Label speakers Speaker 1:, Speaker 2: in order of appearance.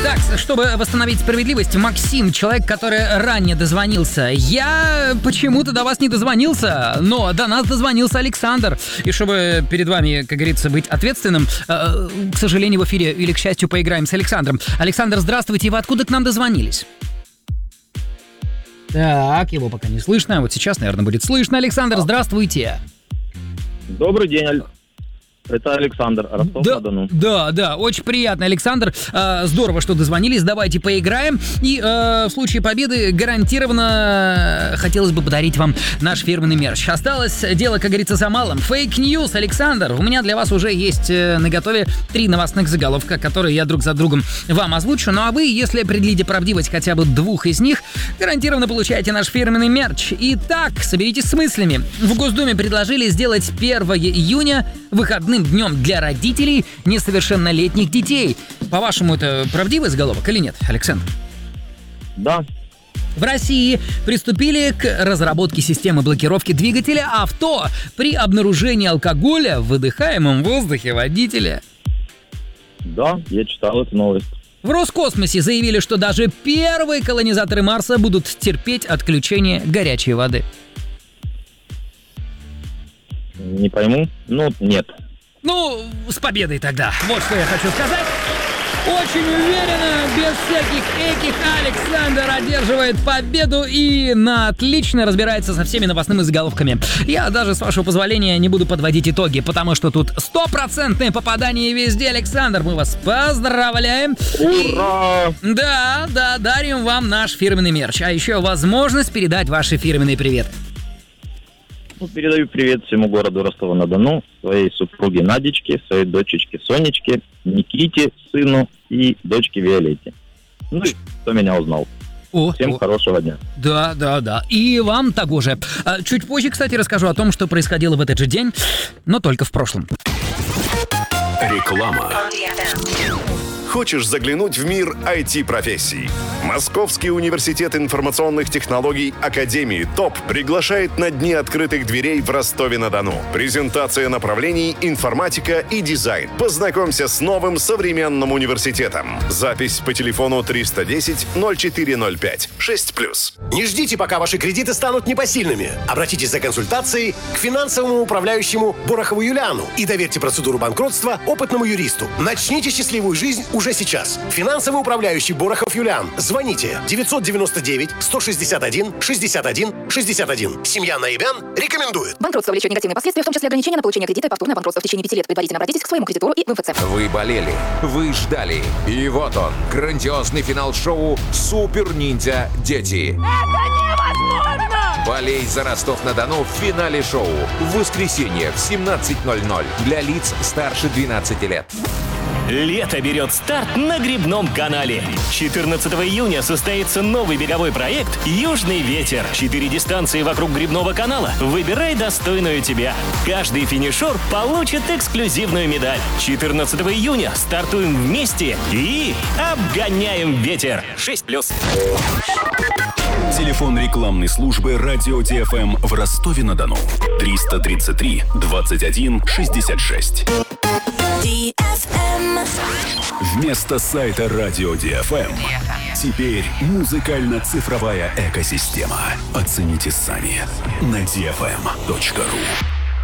Speaker 1: Так, чтобы восстановить справедливость, Максим, человек, который ранее дозвонился, я почему-то до вас не дозвонился, но до нас дозвонился Александр. И чтобы перед вами, как говорится, быть ответственным, к сожалению, в эфире или, к счастью, поиграем с Александром. Александр, здравствуйте, вы откуда к нам дозвонились? Так, его пока не слышно, вот сейчас, наверное, будет слышно. Александр, здравствуйте.
Speaker 2: Добрый день, это Александр, Ростов-на-Дону.
Speaker 1: Да, очень приятно, Александр. Здорово, что дозвонились, давайте поиграем. И в случае победы гарантированно хотелось бы подарить вам наш фирменный мерч. Осталось дело, как говорится, за малым. Фейк-ньюс, Александр. У меня для вас уже есть наготове 3 новостных заголовка, которые я друг за другом вам озвучу. Ну а вы, если определите правдивость хотя бы 2 из них, гарантированно получаете наш фирменный мерч. Итак, соберитесь с мыслями. В Госдуме предложили сделать 1 июня выходным днем для родителей несовершеннолетних детей. По-вашему, это правдивый заголовок или нет, Александр?
Speaker 2: Да.
Speaker 1: В России приступили к разработке системы блокировки двигателя авто при обнаружении алкоголя в выдыхаемом воздухе водителя.
Speaker 2: Да, я читал эту новость.
Speaker 1: В Роскосмосе заявили, что даже первые колонизаторы Марса будут терпеть отключение горячей воды.
Speaker 2: Не пойму. Ну, нет.
Speaker 1: Ну, с победой тогда. Вот что я хочу сказать. Очень уверенно, без всяких эких, Александр одерживает победу и отлично разбирается со всеми новостными заголовками. Я даже, с вашего позволения, не буду подводить итоги, потому что тут 100% попадание везде, Александр. Мы вас поздравляем.
Speaker 2: Ура!
Speaker 1: Да, дарим вам наш фирменный мерч. А еще возможность передать ваши фирменные привет.
Speaker 2: Передаю привет всему городу Ростова-на-Дону, своей супруге Надечке, своей дочечке Сонечке, Никите, сыну и дочке Виолетте. Ну и кто меня узнал. Всем хорошего дня.
Speaker 1: Да. И вам того же. Чуть позже, кстати, расскажу о том, что происходило в этот же день, но только в прошлом.
Speaker 3: Реклама. Хочешь заглянуть в мир IT-профессий? Московский университет информационных технологий Академии ТОП приглашает на Дни открытых дверей в Ростове-на-Дону. Презентация направлений информатика и дизайн. Познакомься с новым современным университетом. Запись по телефону 310-0405 6+.
Speaker 4: Не ждите, пока ваши кредиты станут непосильными. Обратитесь за консультацией к финансовому управляющему Борохову Юлиану и доверьте процедуру банкротства опытному юристу. Начните счастливую жизнь уже сейчас. Финансовый управляющий Борохов Юлиан. Звоните 991-161-61-61. Семья Наибян рекомендует.
Speaker 5: Банкротство влечет негативные последствия, в том числе ограничение на получение кредита и повторное банкротство. В течение 5 лет предварительно обратитесь к своему кредитору и в МФЦ.
Speaker 6: Вы болели, вы ждали. И вот он, грандиозный финал шоу «Супер ниндзя Дети».
Speaker 7: Это невозможно!
Speaker 6: Болей за Ростов-на-Дону в финале шоу. В воскресенье в 17:00 для лиц старше 12 лет.
Speaker 8: Лето берет старт на Грибном канале. 14 июня состоится новый беговой проект «Южный ветер». 4 дистанции вокруг Грибного канала. Выбирай достойную тебя. Каждый финишер получит эксклюзивную медаль. 14 июня стартуем вместе и обгоняем ветер. 6+.
Speaker 3: Телефон рекламной службы «Радио ТФМ» в Ростове-на-Дону. 333 21 66. Вместо сайта «Радио ТФМ» теперь музыкально-цифровая экосистема. Оцените сами на dfm.ru.